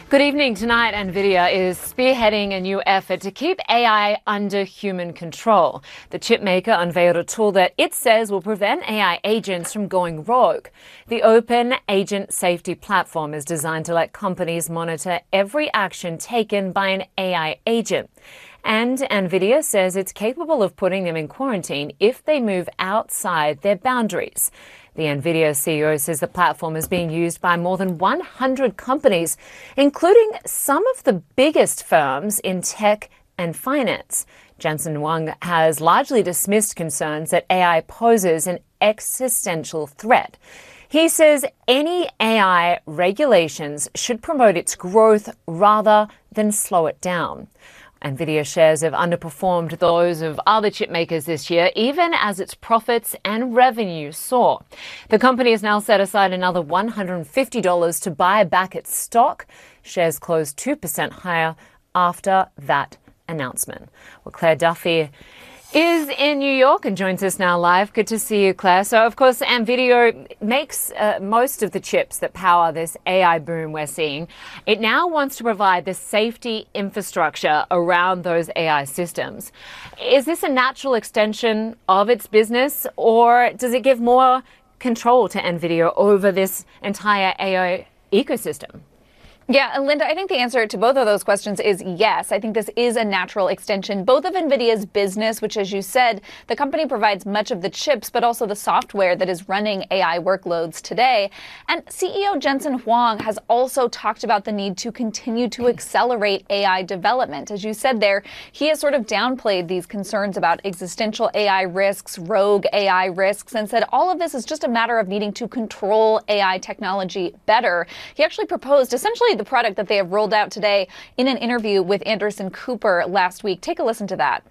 Good evening. Tonight, NVIDIA is spearheading a new effort to keep AI under human control. The chipmaker unveiled a tool that it says will prevent AI agents from going rogue. The Open Agent Safety Platform is designed to let companies monitor every action taken by an AI agent. And NVIDIA says it's capable of putting them in quarantine if they move outside their boundaries. The NVIDIA CEO says the platform is being used by more than 100 companies, including some of the biggest firms in tech and finance. Jensen Huang has largely dismissed concerns that AI poses an existential threat. He says any AI regulations should promote its growth rather than slow it down. NVIDIA shares have underperformed those of other chip makers this year, even as its profits and revenue soar. The company has now set aside another $150 to buy back its stock. Shares closed 2% higher after that announcement. Well, Claire Duffy is in New York and joins us now live. Good to see you, Claire. So, of course, NVIDIA makes most of the chips that power this AI boom we're seeing. It now wants to provide the safety infrastructure around those AI systems. Is this a natural extension of its business, or does it give more control to NVIDIA over this entire AI ecosystem? Yeah, and Linda, I think the answer to both of those questions is yes. I think this is a natural extension, both of NVIDIA's business, which, as you said, the company provides much of the chips, but also the software that is running AI workloads today. And CEO Jensen Huang has also talked about the need to continue to accelerate AI development. As you said there, he has sort of downplayed these concerns about existential AI risks, rogue AI risks, and said all of this is just a matter of needing to control AI technology better. He actually proposed essentially the product that they have rolled out today in an interview with Anderson Cooper last week. Take a listen to that.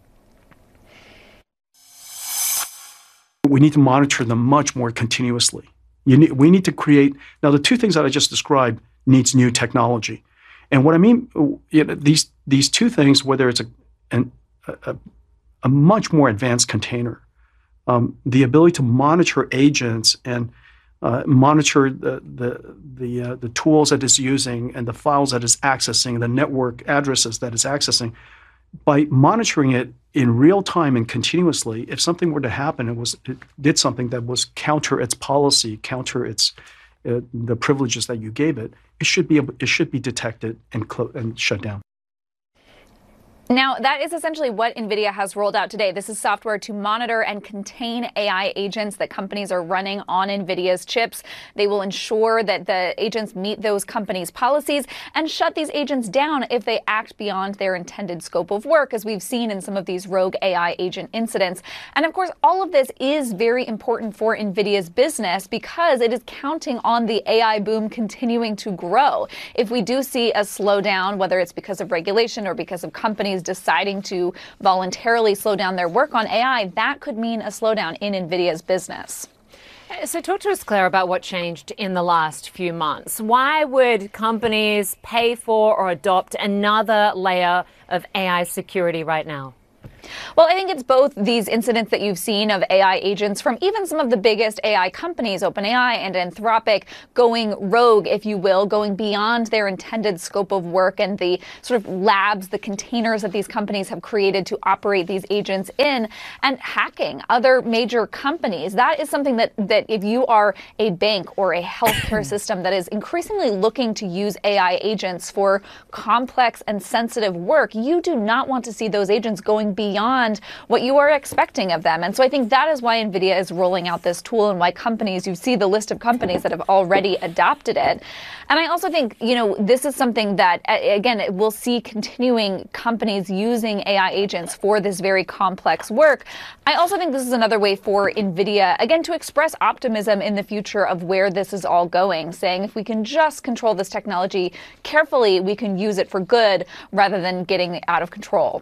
We need to monitor them much more continuously. We need to create, now the two things that I just described needs new technology. And what I mean, these two things, whether it's a much more advanced container, the ability to monitor agents and monitor the tools that it's using and the files that it's accessing, the network addresses that it's accessing. By monitoring it in real time and continuously, if something were to happen, it did something that was counter its policy, counter its the privileges that you gave it, it should be detected and shut down. Now, that is essentially what NVIDIA has rolled out today. This is software to monitor and contain AI agents that companies are running on NVIDIA's chips. They will ensure that the agents meet those companies' policies and shut these agents down if they act beyond their intended scope of work, as we've seen in some of these rogue AI agent incidents. And of course, all of this is very important for NVIDIA's business because it is counting on the AI boom continuing to grow. If we do see a slowdown, whether it's because of regulation or because of companies deciding to voluntarily slow down their work on AI, that could mean a slowdown in NVIDIA's business. So talk to us, Claire, about what changed in the last few months. Why would companies pay for or adopt another layer of AI security right now? Well, I think it's both these incidents that you've seen of AI agents from even some of the biggest AI companies, OpenAI and Anthropic, going rogue, if you will, going beyond their intended scope of work and the sort of labs, the containers that these companies have created to operate these agents in, and hacking other major companies. That is something that if you are a bank or a healthcare system that is increasingly looking to use AI agents for complex and sensitive work, you do not want to see those agents going beyond what you are expecting of them. And so I think that is why NVIDIA is rolling out this tool and why companies, you see the list of companies that have already adopted it. And I also think, this is something that, again, we'll see continuing companies using AI agents for this very complex work. I also think this is another way for NVIDIA, again, to express optimism in the future of where this is all going, saying if we can just control this technology carefully, we can use it for good rather than getting out of control.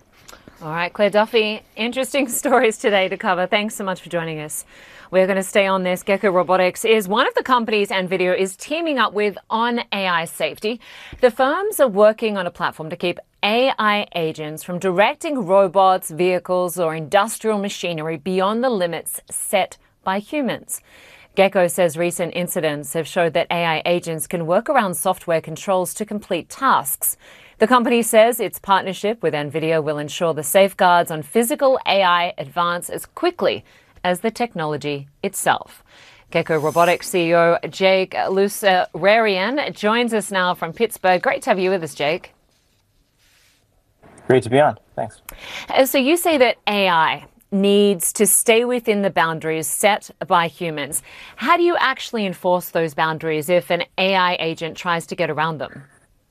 All right, Claire Duffy, interesting stories today to cover. Thanks so much for joining us. We're going to stay on this. Gecko Robotics is one of the companies NVIDIA is teaming up with on AI safety. The firms are working on a platform to keep AI agents from directing robots, vehicles, or industrial machinery beyond the limits set by humans. Gecko says recent incidents have showed that AI agents can work around software controls to complete tasks. The company says its partnership with NVIDIA will ensure the safeguards on physical AI advance as quickly as the technology itself. Gecko Robotics CEO Jake Lusararian joins us now from Pittsburgh. Great to have you with us, Jake. Great to be on. Thanks. So you say that AI needs to stay within the boundaries set by humans. How do you actually enforce those boundaries if an AI agent tries to get around them?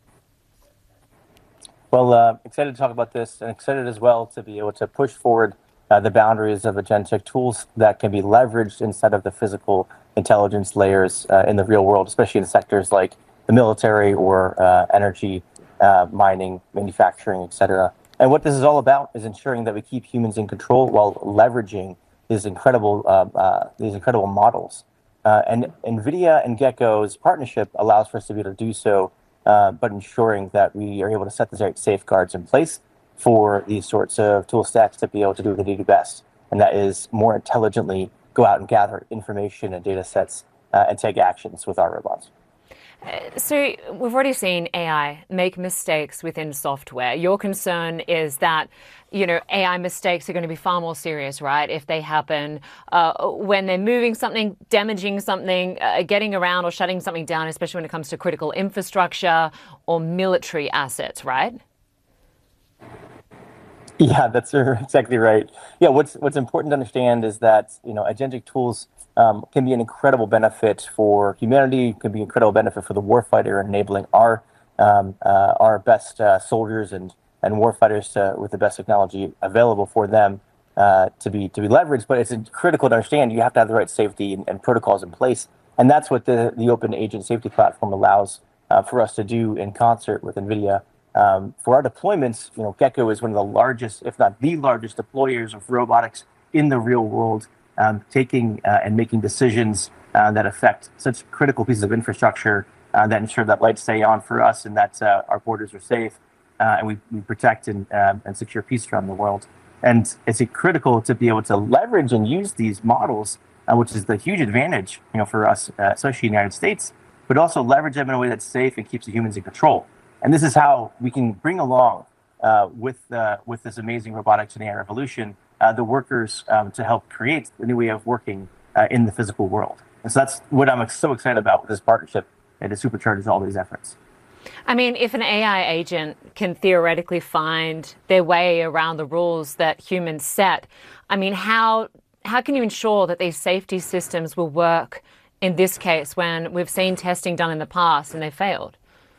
Well, excited to talk about this, and excited as well to be able to push forward the boundaries of agentic tools that can be leveraged inside of the physical intelligence layers in the real world, especially in sectors like the military or energy, mining, manufacturing, etc. And what this is all about is ensuring that we keep humans in control while leveraging these incredible models. And NVIDIA and Gecko's partnership allows for us to be able to do so, but ensuring that we are able to set the right safeguards in place for these sorts of tool stacks to be able to do what they do best. And that is more intelligently go out and gather information and data sets and take actions with our robots. So we've already seen AI make mistakes within software. Your concern is that, AI mistakes are going to be far more serious, right? If they happen when they're moving something, damaging something, getting around or shutting something down, especially when it comes to critical infrastructure or military assets, right? Yeah, that's exactly right. Yeah, what's important to understand is that, agentic tools can be an incredible benefit for humanity, can be an incredible benefit for the warfighter, enabling our best soldiers and warfighters with the best technology available for them to be leveraged. But it's critical to understand you have to have the right safety and protocols in place, and that's what the Open Agent Safety Platform allows for us to do in concert with NVIDIA. For our deployments, Gecko is one of the largest, if not the largest, deployers of robotics in the real world, taking and making decisions that affect such critical pieces of infrastructure that ensure that lights stay on for us and that our borders are safe and we protect and secure peace around the world. And it's critical to be able to leverage and use these models, which is the huge advantage, for us, especially in the United States, but also leverage them in a way that's safe and keeps the humans in control. And this is how we can bring along with this amazing robotics and AI revolution the workers to help create a new way of working in the physical world. And so that's what I'm so excited about with this partnership, and it supercharges all these efforts. I mean, if an AI agent can theoretically find their way around the rules that humans set, I mean, how can you ensure that these safety systems will work in this case when we've seen testing done in the past and they failed?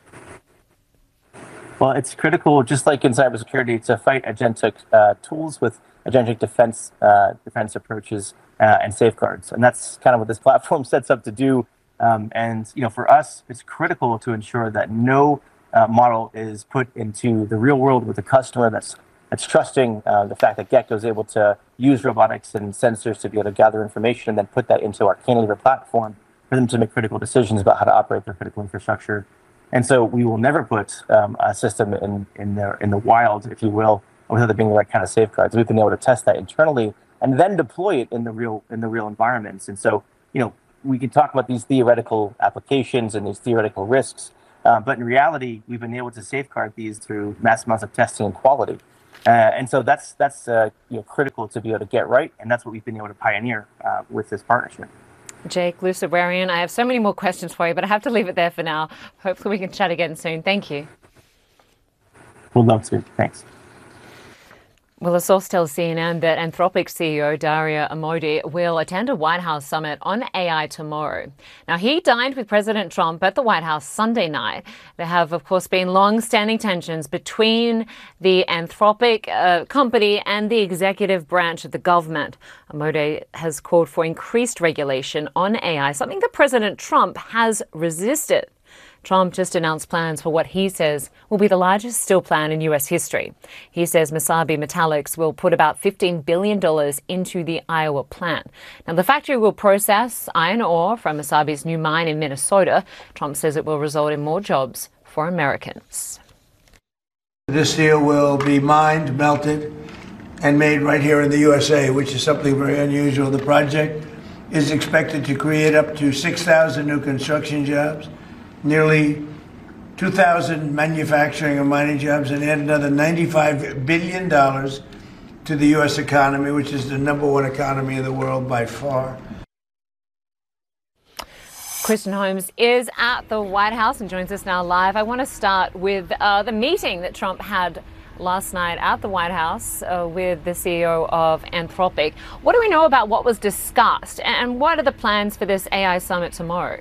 Well, it's critical, just like in cybersecurity, to fight agentic tools with agentic defense approaches and safeguards, and that's kind of what this platform sets up to do. And for us, it's critical to ensure that no model is put into the real world with a customer that's trusting the fact that Gecko is able to use robotics and sensors to be able to gather information and then put that into our cantilever platform for them to make critical decisions about how to operate their critical infrastructure. And so we will never put a system in the wild, if you will, without there being the right kind of safeguards. We've been able to test that internally and then deploy it in the real environments. And so, we can talk about these theoretical applications and these theoretical risks, but in reality, we've been able to safeguard these through mass amounts of testing and quality. And so that's critical to be able to get right, and that's what we've been able to pioneer with this partnership. Jake Lusararian, I have so many more questions for you, but I have to leave it there for now. Hopefully we can chat again soon. Thank you. We'll love to. Thanks. Well, a source tells CNN that Anthropic CEO Dario Amodei will attend a White House summit on AI tomorrow. Now, he dined with President Trump at the White House Sunday night. There have, of course, been long-standing tensions between the Anthropic company and the executive branch of the government. Amodei has called for increased regulation on AI, something that President Trump has resisted. Trump just announced plans for what he says will be the largest steel plant in U.S. history. He says Mesabi Metallics will put about $15 billion into the Iowa plant. Now, the factory will process iron ore from Mesabi's new mine in Minnesota. Trump says it will result in more jobs for Americans. This steel will be mined, melted, and made right here in the USA, which is something very unusual. The project is expected to create up to 6,000 new construction jobs, nearly 2,000 manufacturing and mining jobs, and add another $95 billion to the U.S. economy, which is the #1 economy in the world by far. Christian Holmes is at the White House and joins us now live. I want to start with the meeting that Trump had last night at the White House with the CEO of Anthropic. What do we know about what was discussed, and what are the plans for this AI summit tomorrow?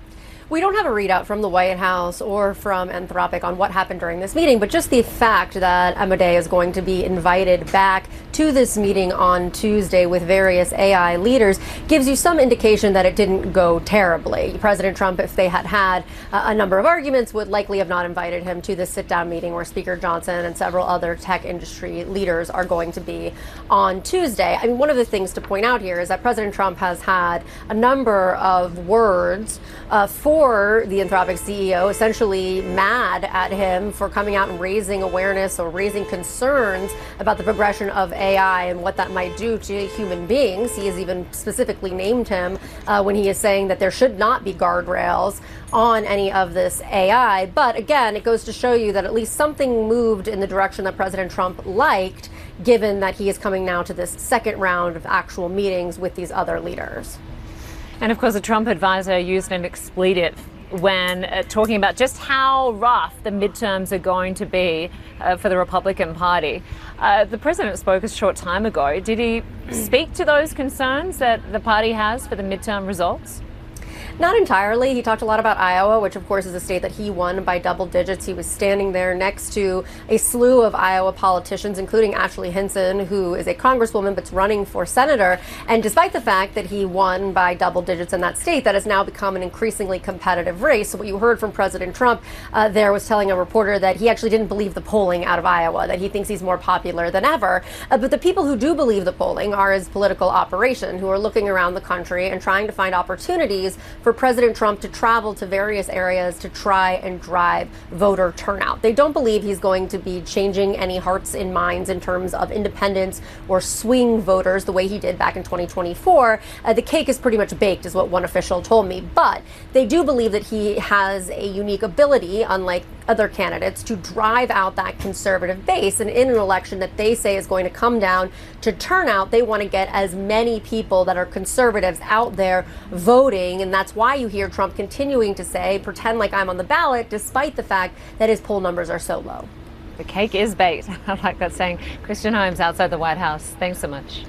We don't have a readout from the White House or from Anthropic on what happened during this meeting, but just the fact that Amodei is going to be invited back to this meeting on Tuesday with various AI leaders gives you some indication that it didn't go terribly. President Trump, if they had had a number of arguments, would likely have not invited him to this sit-down meeting where Speaker Johnson and several other tech industry leaders are going to be on Tuesday. I mean, one of the things to point out here is that President Trump has had a number of words for the Anthropic CEO, essentially mad at him for coming out and raising awareness or raising concerns about the progression of AI and what that might do to human beings. He has even specifically named him when he is saying that there should not be guardrails on any of this AI. But again, it goes to show you that at least something moved in the direction that President Trump liked, given that he is coming now to this second round of actual meetings with these other leaders. And of course, a Trump advisor used an expletive when talking about just how rough the midterms are going to be for the Republican Party. The president spoke a short time ago. Did he speak to those concerns that the party has for the midterm results? Not entirely. He talked a lot about Iowa, which of course is a state that he won by double digits. He was standing there next to a slew of Iowa politicians, including Ashley Hinson, who is a congresswoman but's running for senator. And despite the fact that he won by double digits in that state, that has now become an increasingly competitive race. So what you heard from President Trump there was telling a reporter that he actually didn't believe the polling out of Iowa, that he thinks he's more popular than ever. But the people who do believe the polling are his political operation, who are looking around the country and trying to find opportunities for President Trump to travel to various areas to try and drive voter turnout. They don't believe he's going to be changing any hearts and minds in terms of independents or swing voters the way he did back in 2024. The cake is pretty much baked, is what one official told me. But they do believe that he has a unique ability, unlike other candidates, to drive out that conservative base. And in an election that they say is going to come down to turnout, they want to get as many people that are conservatives out there voting. And that's why you hear Trump continuing to say, pretend like I'm on the ballot, despite the fact that his poll numbers are so low. The cake is baked. I like that saying. Christian Holmes outside the White House. Thanks so much.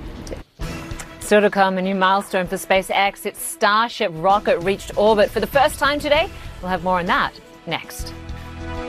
Still to come, a new milestone for SpaceX. Its Starship rocket reached orbit for the first time today. We'll have more on that next.